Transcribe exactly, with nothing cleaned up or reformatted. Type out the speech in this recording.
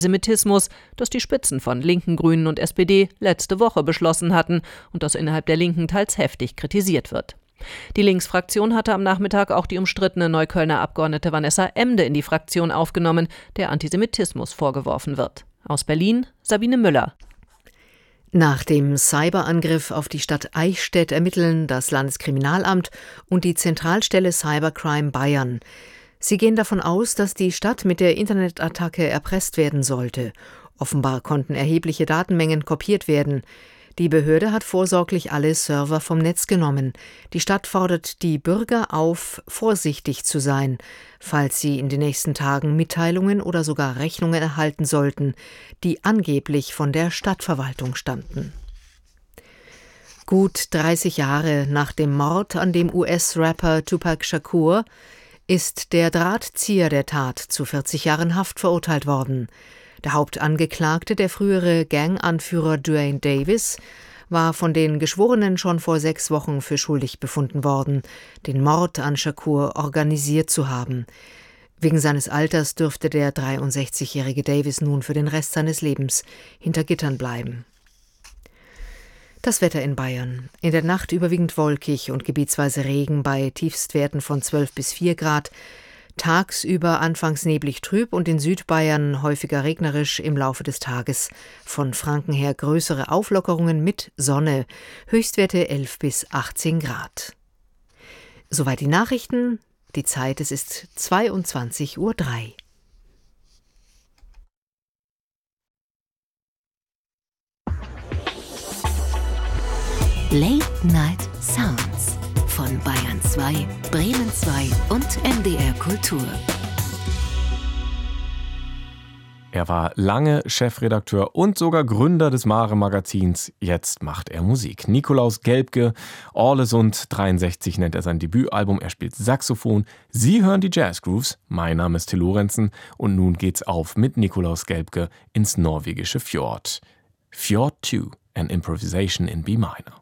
Antisemitismus, das die Spitzen von Linken, Grünen und S P D letzte Woche beschlossen hatten und das innerhalb der Linken teils heftig kritisiert wird. Die Linksfraktion hatte am Nachmittag auch die umstrittene Neuköllner Abgeordnete Vanessa Emde in die Fraktion aufgenommen, der Antisemitismus vorgeworfen wird. Aus Berlin Sabine Müller. Nach dem Cyberangriff auf die Stadt Eichstätt ermitteln das Landeskriminalamt und die Zentralstelle Cybercrime Bayern. Sie gehen davon aus, dass die Stadt mit der Internetattacke erpresst werden sollte. Offenbar konnten erhebliche Datenmengen kopiert werden. Die Behörde hat vorsorglich alle Server vom Netz genommen. Die Stadt fordert die Bürger auf, vorsichtig zu sein, falls sie in den nächsten Tagen Mitteilungen oder sogar Rechnungen erhalten sollten, die angeblich von der Stadtverwaltung stammten. Gut dreißig Jahre nach dem Mord an dem U S-Rapper Tupac Shakur ist der Drahtzieher der Tat zu vierzig Jahren Haft verurteilt worden. Der Hauptangeklagte, der frühere Gang-Anführer Duane Davis, war von den Geschworenen schon vor sechs Wochen für schuldig befunden worden, den Mord an Shakur organisiert zu haben. Wegen seines Alters dürfte der dreiundsechzigjährige Davis nun für den Rest seines Lebens hinter Gittern bleiben. Das Wetter in Bayern. In der Nacht überwiegend wolkig und gebietsweise Regen bei Tiefstwerten von zwölf bis vier Grad. Tagsüber anfangs neblig trüb und in Südbayern häufiger regnerisch, im Laufe des Tages von Franken her größere Auflockerungen mit Sonne, Höchstwerte elf bis achtzehn Grad. Soweit die Nachrichten, die Zeit, es ist zweiundzwanzig Uhr drei. Late Night Sounds von Bayern zwei, Bremen zwei und M D R Kultur. Er war lange Chefredakteur und sogar Gründer des Mare-Magazins. Jetzt macht er Musik. Nikolaus Gelbke, Orlesund dreiundsechzig nennt er sein Debütalbum. Er spielt Saxophon. Sie hören die Jazz Grooves. Mein Name ist Till Lorenzen und nun geht's auf mit Nikolaus Gelbke ins norwegische Fjord. Fjord zwei, an Improvisation in B minor.